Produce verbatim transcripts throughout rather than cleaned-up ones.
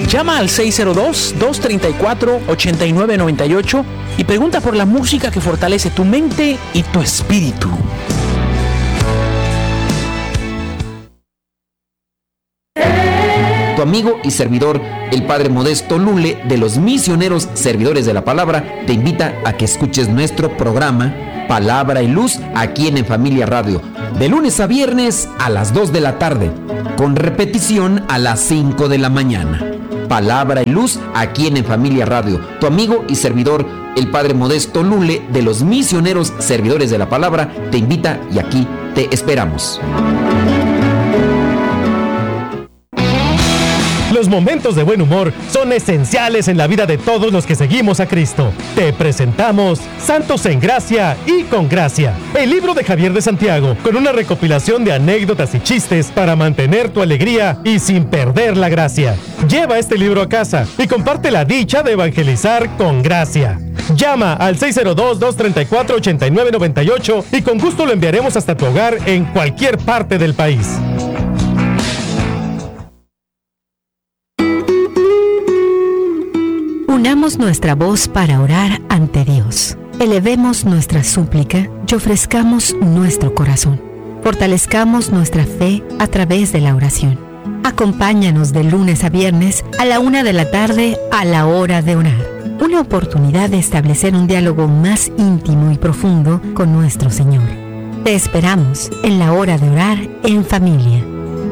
Llama al seis cero dos, dos tres cuatro, ocho nueve nueve ocho y pregunta por la música que fortalece tu mente y tu espíritu. Tu amigo y servidor, el Padre Modesto Lule, de los Misioneros Servidores de la Palabra, te invita a que escuches nuestro programa Palabra y Luz aquí en En Familia Radio, de lunes a viernes a las dos de la tarde, con repetición a las cinco de la mañana. Palabra y Luz aquí en En Familia Radio. Tu amigo y servidor, el Padre Modesto Lule, de los Misioneros Servidores de la Palabra, te invita y aquí te esperamos. Los momentos de buen humor son esenciales en la vida de todos los que seguimos a Cristo. Te presentamos Santos en Gracia y con Gracia, el libro de Javier de Santiago, con una recopilación de anécdotas y chistes para mantener tu alegría y sin perder la gracia. Lleva este libro a casa y comparte la dicha de evangelizar con gracia. Llama al seis cero dos, dos tres cuatro, ocho nueve nueve ocho y con gusto lo enviaremos hasta tu hogar en cualquier parte del país. Unamos nuestra voz para orar ante Dios. Elevemos nuestra súplica y ofrezcamos nuestro corazón. Fortalezcamos nuestra fe a través de la oración. Acompáñanos de lunes a viernes a la una de la tarde a la hora de orar. Una oportunidad de establecer un diálogo más íntimo y profundo con nuestro Señor. Te esperamos en la hora de orar en familia.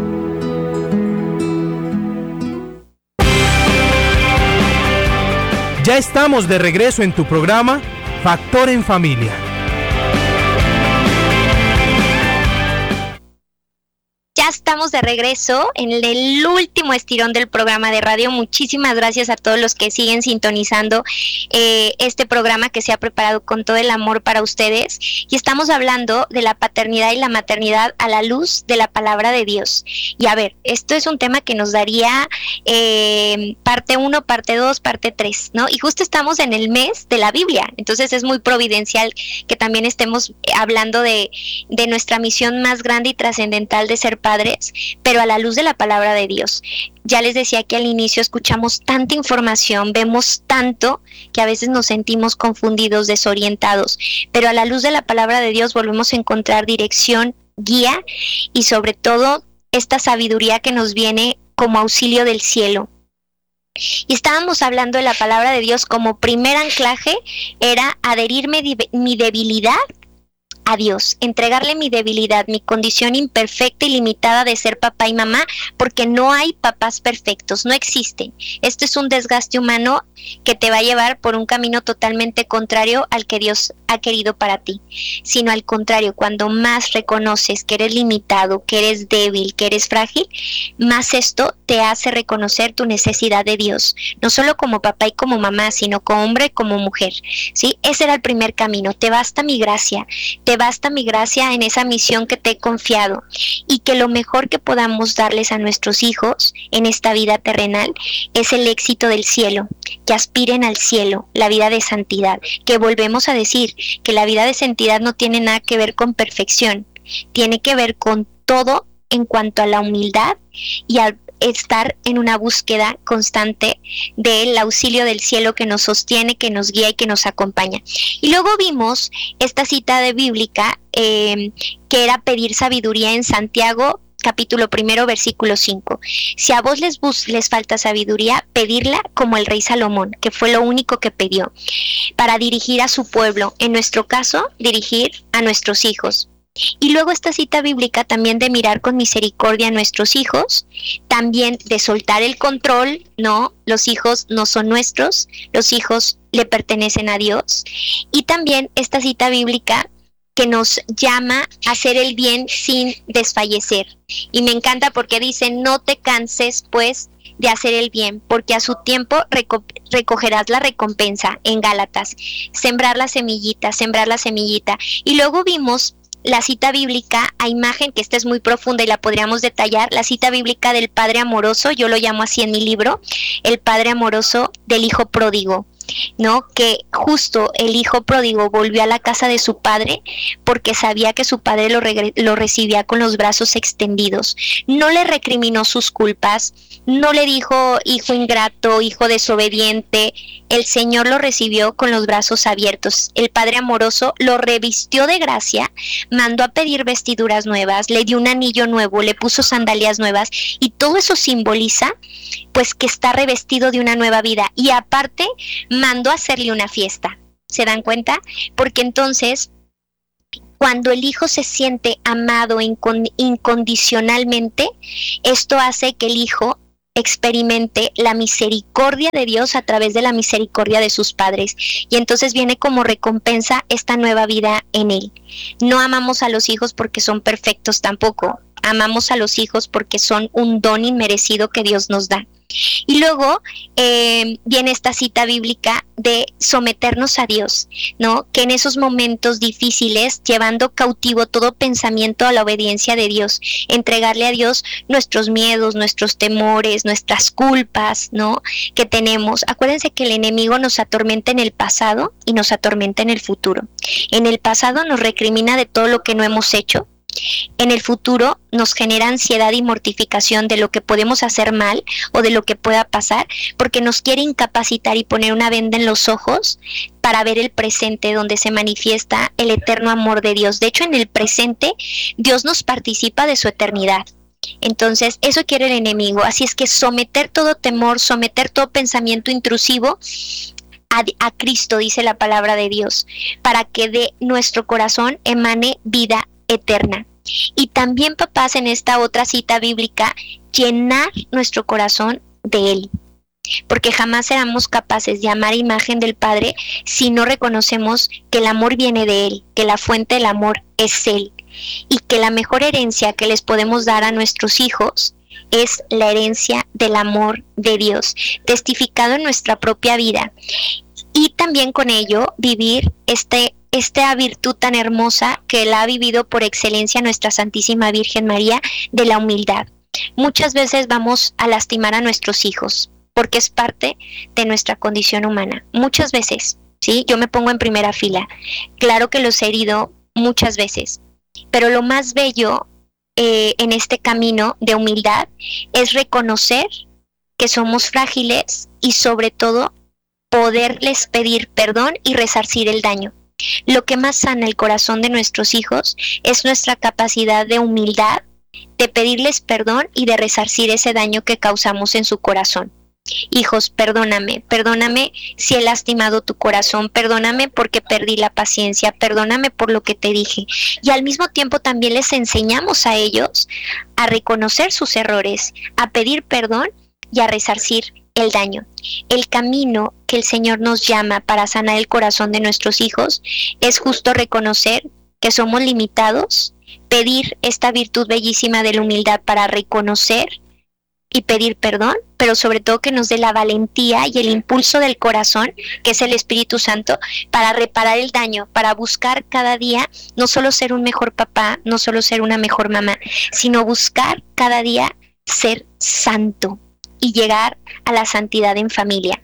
Ya estamos de regreso en tu programa Factor en Familia. Ya estamos de regreso en el último estirón del programa de radio. Muchísimas gracias a todos los que siguen sintonizando eh, este programa que se ha preparado con todo el amor para ustedes. Y estamos hablando de la paternidad y la maternidad a la luz de la palabra de Dios. Y a ver, esto es un tema que nos daría eh, parte uno, parte dos, parte tres, ¿no? Y justo estamos en el mes de la Biblia. Entonces es muy providencial que también estemos hablando de, de nuestra misión más grande y trascendental de ser padres, pero a la luz de la palabra de Dios. Ya les decía que al inicio escuchamos tanta información, vemos tanto que a veces nos sentimos confundidos, desorientados, pero a la luz de la palabra de Dios volvemos a encontrar dirección, guía y sobre todo esta sabiduría que nos viene como auxilio del cielo. Y estábamos hablando de la palabra de Dios como primer anclaje, era adherirme de mi debilidad a Dios, entregarle mi debilidad, mi condición imperfecta y limitada de ser papá y mamá, porque no hay papás perfectos, no existen. Esto es un desgaste humano que te va a llevar por un camino totalmente contrario al que Dios ha querido para ti, sino al contrario, cuando más reconoces que eres limitado, que eres débil, que eres frágil, más esto te hace reconocer tu necesidad de Dios, no solo como papá y como mamá, sino como hombre y como mujer, ¿sí? Ese era el primer camino. Te basta mi gracia, te basta mi gracia en esa misión que te he confiado, y que lo mejor que podamos darles a nuestros hijos en esta vida terrenal es el éxito del cielo, que aspiren al cielo, la vida de santidad, que volvemos a decir que la vida de santidad no tiene nada que ver con perfección, tiene que ver con todo en cuanto a la humildad y al estar en una búsqueda constante del auxilio del cielo que nos sostiene, que nos guía y que nos acompaña. Y luego vimos esta cita de bíblica eh, que era pedir sabiduría en Santiago capítulo primero, versículo cinco. Si a vos les, bus- les falta sabiduría, pedirla como el rey Salomón, que fue lo único que pidió, para dirigir a su pueblo, en nuestro caso, dirigir a nuestros hijos. Y luego esta cita bíblica también de mirar con misericordia a nuestros hijos, también de soltar el control, no, los hijos no son nuestros, los hijos le pertenecen a Dios. Y también esta cita bíblica que nos llama a hacer el bien sin desfallecer. Y me encanta porque dice, no te canses pues de hacer el bien, porque a su tiempo reco- recogerás la recompensa, en Gálatas. Sembrar la semillita, sembrar la semillita. Y luego vimos la cita bíblica a imagen, que esta es muy profunda y la podríamos detallar, la cita bíblica del padre amoroso, yo lo llamo así en mi libro, el padre amoroso del hijo pródigo. ¿no? Que justo el hijo pródigo volvió a la casa de su padre porque sabía que su padre lo, regre- lo recibía con los brazos extendidos. No le recriminó sus culpas, no le dijo hijo ingrato, hijo desobediente. El Señor lo recibió con los brazos abiertos. El Padre amoroso lo revistió de gracia, mandó a pedir vestiduras nuevas, le dio un anillo nuevo, le puso sandalias nuevas, y todo eso simboliza pues que está revestido de una nueva vida, y aparte mandó a hacerle una fiesta. ¿Se dan cuenta? Porque entonces, cuando el hijo se siente amado incon- incondicionalmente, esto hace que el hijo experimente la misericordia de Dios a través de la misericordia de sus padres, y entonces viene como recompensa esta nueva vida en él. No amamos a los hijos porque son perfectos tampoco, amamos a los hijos porque son un don inmerecido que Dios nos da. Y luego eh, viene esta cita bíblica de someternos a Dios, ¿no? Que en esos momentos difíciles, llevando cautivo todo pensamiento a la obediencia de Dios, entregarle a Dios nuestros miedos, nuestros temores, nuestras culpas, ¿no? Que tenemos. Acuérdense que el enemigo nos atormenta en el pasado y nos atormenta en el futuro. En el pasado nos recrimina de todo lo que no hemos hecho. En el futuro nos genera ansiedad y mortificación de lo que podemos hacer mal o de lo que pueda pasar, porque nos quiere incapacitar y poner una venda en los ojos para ver el presente, donde se manifiesta el eterno amor de Dios. De hecho, en el presente Dios nos participa de su eternidad. Entonces, eso quiere el enemigo. Así es que someter todo temor, someter todo pensamiento intrusivo A, a Cristo, dice la palabra de Dios, para que de nuestro corazón emane vida eterna. Y también, papás, en esta otra cita bíblica, llenar nuestro corazón de Él, porque jamás seremos capaces de amar imagen del Padre si no reconocemos que el amor viene de Él, que la fuente del amor es Él, y que la mejor herencia que les podemos dar a nuestros hijos es la herencia del amor de Dios, testificado en nuestra propia vida. Y también con ello vivir este esta virtud tan hermosa que la ha vivido por excelencia nuestra Santísima Virgen María, de la humildad. Muchas veces vamos a lastimar a nuestros hijos porque es parte de nuestra condición humana. Muchas veces, ¿sí? Yo me pongo en primera fila. Claro que los he herido muchas veces, pero lo más bello eh, en este camino de humildad es reconocer que somos frágiles y, sobre todo, poderles pedir perdón y resarcir el daño. Lo que más sana el corazón de nuestros hijos es nuestra capacidad de humildad, de pedirles perdón y de resarcir ese daño que causamos en su corazón. Hijos, perdóname, perdóname si he lastimado tu corazón, perdóname porque perdí la paciencia, perdóname por lo que te dije. Y al mismo tiempo también les enseñamos a ellos a reconocer sus errores, a pedir perdón y a resarcir el daño. El camino que el Señor nos llama para sanar el corazón de nuestros hijos es justo reconocer que somos limitados, pedir esta virtud bellísima de la humildad para reconocer y pedir perdón, pero sobre todo que nos dé la valentía y el impulso del corazón, que es el Espíritu Santo, para reparar el daño, para buscar cada día no solo ser un mejor papá, no solo ser una mejor mamá, sino buscar cada día ser santo y llegar a la santidad en familia.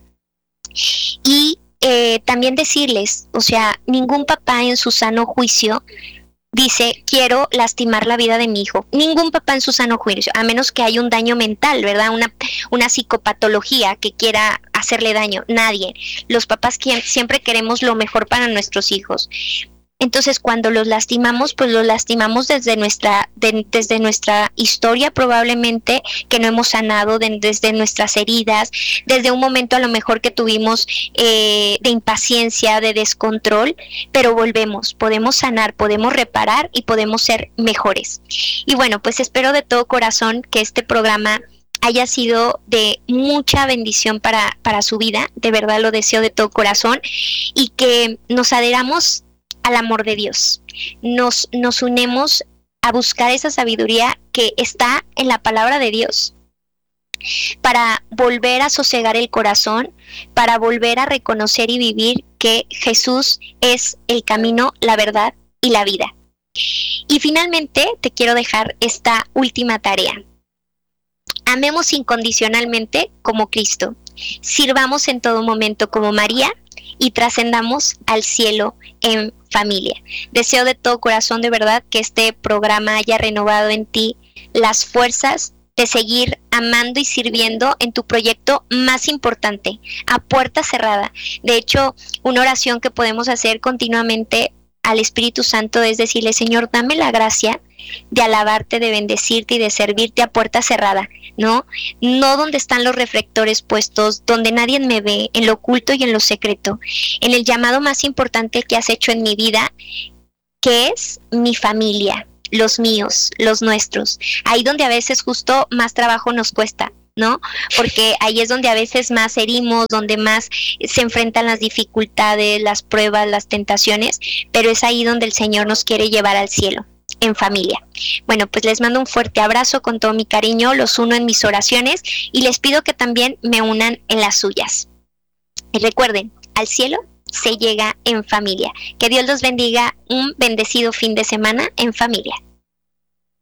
Y eh, también decirles, o sea, ningún papá en su sano juicio dice, quiero lastimar la vida de mi hijo. Ningún papá en su sano juicio, a menos que haya un daño mental, ¿verdad? Una, una psicopatología que quiera hacerle daño. Nadie. Los papás que siempre queremos lo mejor para nuestros hijos. Entonces, cuando los lastimamos, pues los lastimamos desde nuestra, de, desde nuestra historia, probablemente que no hemos sanado, de, desde nuestras heridas, desde un momento a lo mejor que tuvimos eh, de impaciencia, de descontrol, pero volvemos, podemos sanar, podemos reparar y podemos ser mejores. Y bueno, pues espero de todo corazón que este programa haya sido de mucha bendición para, para su vida, de verdad lo deseo de todo corazón, y que nos adheramos al amor de Dios, nos, nos unemos a buscar esa sabiduría que está en la palabra de Dios, para volver a sosegar el corazón, para volver a reconocer y vivir que Jesús es el camino, la verdad y la vida. Y finalmente te quiero dejar esta última tarea. Amemos incondicionalmente como Cristo. sirvamos en todo momento como María y trascendamos al cielo en familia. Deseo de todo corazón, de verdad, que este programa haya renovado en ti las fuerzas de seguir amando y sirviendo en tu proyecto más importante, a puerta cerrada. De hecho, una oración que podemos hacer continuamente al Espíritu Santo es decirle: Señor, dame la gracia de alabarte, de bendecirte y de servirte a puerta cerrada, ¿no? No donde están los reflectores puestos, donde nadie me ve, en lo oculto y en lo secreto, en el llamado más importante que has hecho en mi vida, que es mi familia, los míos, los nuestros. Ahí donde a veces justo más trabajo nos cuesta, ¿no? Porque ahí es donde a veces más herimos, donde más se enfrentan las dificultades, las pruebas, las tentaciones, pero es ahí donde el Señor nos quiere llevar al cielo, en familia. Bueno, pues les mando un fuerte abrazo con todo mi cariño, los uno en mis oraciones y les pido que también me unan en las suyas. Y recuerden, al cielo se llega en familia. Que Dios los bendiga, un bendecido fin de semana en familia.